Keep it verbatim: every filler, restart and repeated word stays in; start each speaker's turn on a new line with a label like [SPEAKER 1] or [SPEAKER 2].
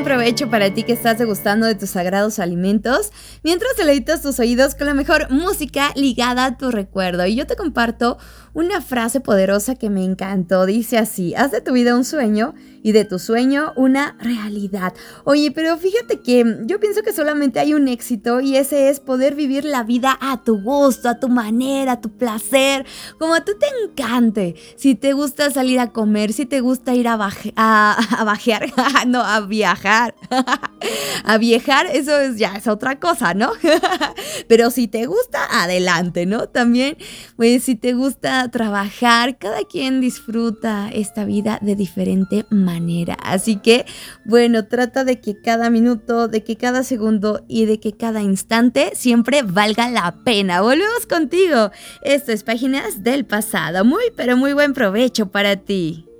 [SPEAKER 1] buen provecho para ti que estás degustando de tus sagrados alimentos, mientras deleitas tus oídos con la mejor música ligada a tu recuerdo. Y yo te comparto una frase poderosa que me encantó. Dice así: haz de tu vida un sueño y de tu sueño una realidad. Oye, pero fíjate que yo pienso que solamente hay un éxito, y ese es poder vivir la vida a tu gusto, a tu manera, a tu placer, como a ti te encante. Si te gusta salir a comer, si te gusta ir a, baje, a, a bajear, no, a viajar, a viajar, eso es ya es otra cosa, ¿no? Pero si te gusta, adelante, ¿no? También, pues si te gusta trabajar, cada quien disfruta esta vida de diferente manera. manera. Así que, bueno, trata de que cada minuto, de que cada segundo y de que cada instante siempre valga la pena. Volvemos contigo. Esto es Páginas del Pasado. Muy, pero muy buen provecho para ti.